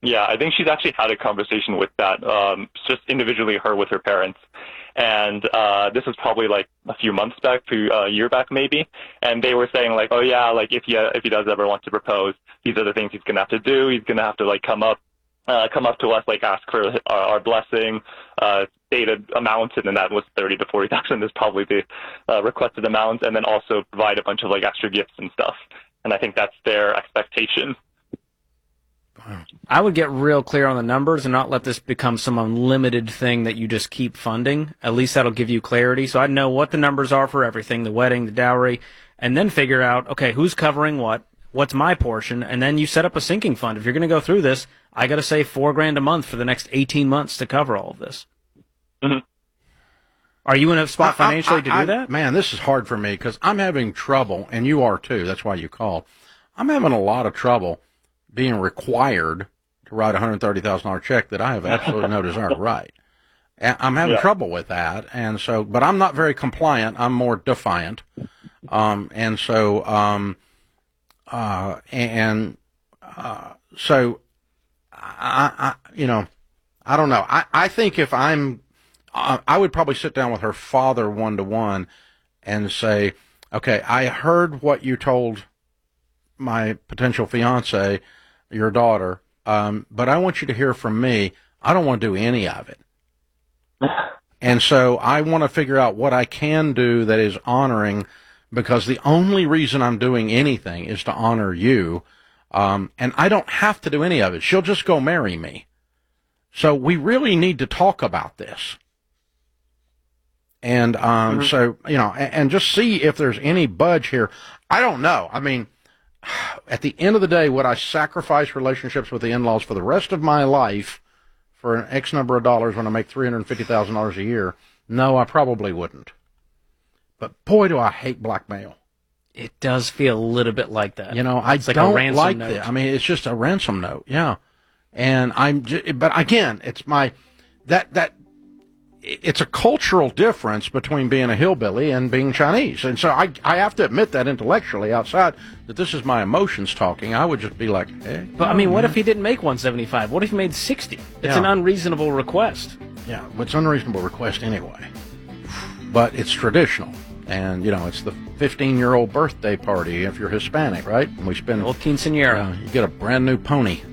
Yeah, I think she's actually had a conversation with that, just individually her with her parents. And this was probably like a few months back, a year back maybe. And they were saying like, oh yeah, like if he does ever want to propose, these are the things he's gonna have to do. He's gonna have to like come up to us, like ask for our blessing, stated amount, and then that was 30 to 40,000 is probably the requested amount, and then also provide a bunch of like extra gifts and stuff. And I think that's their expectation. I would get real clear on the numbers and not let this become some unlimited thing that you just keep funding. At least that'll give you clarity. So I'd know what the numbers are for everything, the wedding, the dowry, and then figure out, okay, who's covering what, what's my portion, and then you set up a sinking fund. If you're going to go through this, I got to save $4,000 a month for the next 18 months to cover all of this. Mm-hmm. Are you in a spot financially to do that? Man, this is hard for me because I'm having trouble, and you are too. That's why you called. I'm having a lot of trouble being required to write a $130,000 check that I have absolutely no desire to write. And I'm having trouble with that, and so, but I'm not very compliant. I'm more defiant, and so, so, you know, I don't know. I think if I would probably sit down with her father one-to-one and say, okay, I heard what you told my potential fiance, your daughter, but I want you to hear from me. I don't want to do any of it. And so I want to figure out what I can do that is honoring, because the only reason I'm doing anything is to honor you. And I don't have to do any of it. She'll just go marry me. So we really need to talk about this. And so, you know, and just see if there's any budge here. I don't know. I mean, at the end of the day, would I sacrifice relationships with the in-laws for the rest of my life for an X number of dollars when I make $350,000 a year? No, I probably wouldn't. But boy, do I hate blackmail. It does feel a little bit like that. You know, I it's like don't a ransom like note. that. I mean, it's just a ransom note, yeah. And but again, it's it's a cultural difference between being a hillbilly and being Chinese. And so I have to admit that intellectually outside that this is my emotions talking. I would just be like, hey. But I mean, what if he didn't make 175? What if he made 60? It's an unreasonable request. Yeah, well, it's an unreasonable request anyway. But it's traditional. And, you know, it's the 15-year-old birthday party if you're Hispanic, right? And we spend... Old quinceañera. You get a brand new pony.